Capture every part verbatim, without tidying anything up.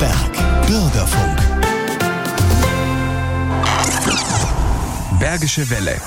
Berg. Bürgerfunk. Bergische Welle.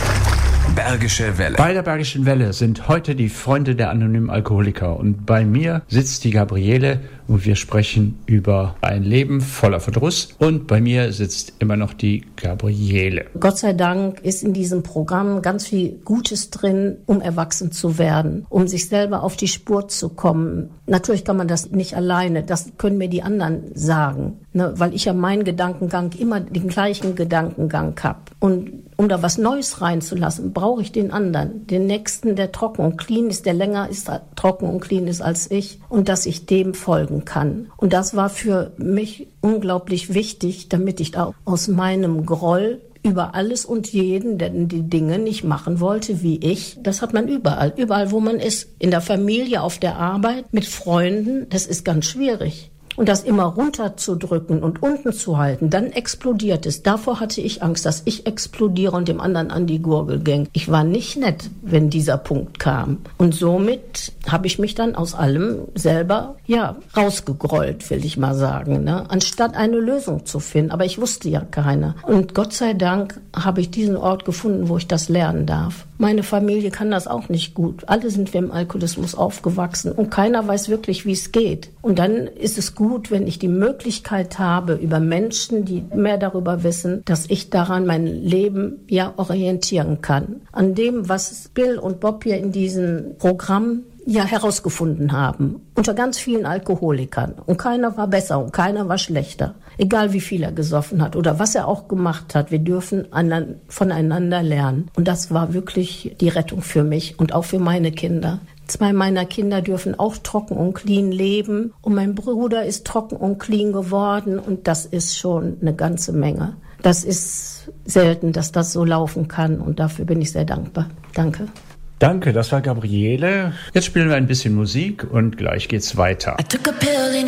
Bergische Welle. Bei der Bergischen Welle sind heute die Freunde der anonymen Alkoholiker. Und bei mir sitzt die Gabriele und wir sprechen über ein Leben voller Verdruss. Und bei mir sitzt immer noch die Gabriele. Gott sei Dank ist in diesem Programm ganz viel Gutes drin, um erwachsen zu werden, um sich selber auf die Spur zu kommen. Natürlich kann man das nicht alleine, das können mir die anderen sagen, ne? Weil ich ja meinen Gedankengang immer den gleichen Gedankengang habe. Und um da was Neues reinzulassen, brauche ich den anderen, den Nächsten, der trocken und clean ist, der länger ist, trocken und clean ist als ich, und dass ich dem folgen kann. Und das war für mich unglaublich wichtig, damit ich da aus meinem Groll über alles und jeden, der die Dinge nicht machen wollte wie ich, das hat man überall, überall wo man ist, in der Familie, auf der Arbeit, mit Freunden, das ist ganz schwierig. Und das immer runterzudrücken und unten zu halten, dann explodiert es. Davor hatte ich Angst, dass ich explodiere und dem anderen an die Gurgel ging. Ich war nicht nett, wenn dieser Punkt kam. Und somit habe ich mich dann aus allem selber, ja, rausgegrollt, will ich mal sagen, ne? Anstatt eine Lösung zu finden. Aber ich wusste ja keine. Und Gott sei Dank habe ich diesen Ort gefunden, wo ich das lernen darf. Meine Familie kann das auch nicht gut. Alle sind wir im Alkoholismus aufgewachsen und keiner weiß wirklich, wie es geht. Und dann ist es gut, wenn ich die Möglichkeit habe, über Menschen, die mehr darüber wissen, dass ich daran mein Leben ja orientieren kann. An dem, was Bill und Bob hier in diesem Programm ja herausgefunden haben, unter ganz vielen Alkoholikern. Und keiner war besser und keiner war schlechter. Egal wie viel er gesoffen hat oder was er auch gemacht hat, wir dürfen andern, voneinander lernen. Und das war wirklich die Rettung für mich und auch für meine Kinder. Zwei meiner Kinder dürfen auch trocken und clean leben. Und mein Bruder ist trocken und clean geworden. Und das ist schon eine ganze Menge. Das ist selten, dass das so laufen kann. Und dafür bin ich sehr dankbar. Danke. Danke, das war Gabriele. Jetzt spielen wir ein bisschen Musik und gleich geht's weiter.